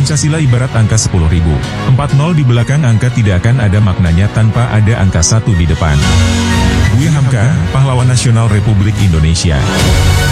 Pancasila ibarat angka 10.000. 40 di belakang angka tidak akan ada maknanya tanpa ada angka 1 di depan. Buya Hamka, pahlawan nasional Republik Indonesia.